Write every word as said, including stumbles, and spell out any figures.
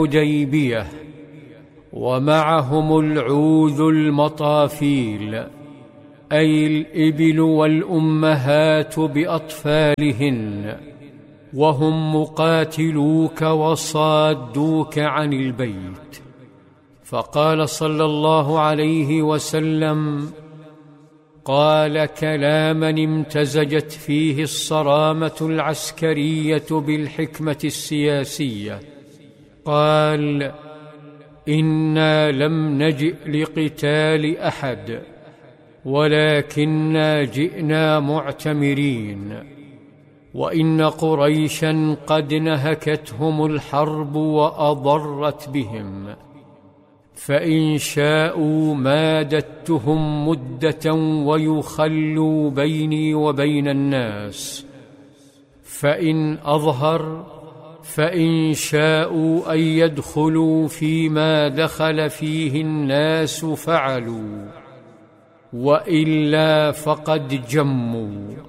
الحديبية ومعهم العوذ المطافيل، أي الإبل والأمهات بأطفالهن، وهم مقاتلوك وصادوك عن البيت. فقال صلى الله عليه وسلم: قال كلاما امتزجت فيه الصرامة العسكرية بالحكمة السياسية. قال: إنا لم نجئ لقتال أحد، ولكننا جئنا معتمرين، وإن قريشا قد نهكتهم الحرب وأضرت بهم، فإن شاءوا مادتهم مدة ويخلوا بيني وبين الناس، فإن أظهر فإن شاءوا أن يدخلوا فيما دخل فيه الناس فعلوا، وإلا فقد جموا.